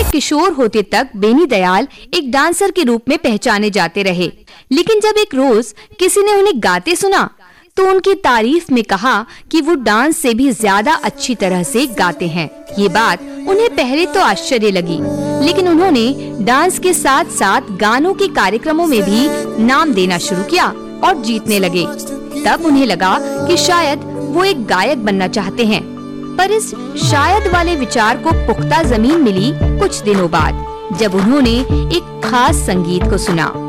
किशोर होते तक बेनी दयाल एक डांसर के रूप में पहचाने जाते रहे। लेकिन जब एक रोज किसी ने उन्हें गाते सुना तो उनकी तारीफ में कहा कि वो डांस से भी ज्यादा अच्छी तरह से गाते हैं। ये बात उन्हें पहले तो आश्चर्य लगी, लेकिन उन्होंने डांस के साथ-साथ गानों के कार्यक्रमों में भी नाम देना शुरू किया और जीतने लगे। तब उन्हें लगा कि शायद वो एक गायक बनना चाहते हैं। पर इस शायद वाले विचार को पुख्ता जमीन मिली कुछ दिनों बाद, जब उन्होंने एक खास संगीत को सुना।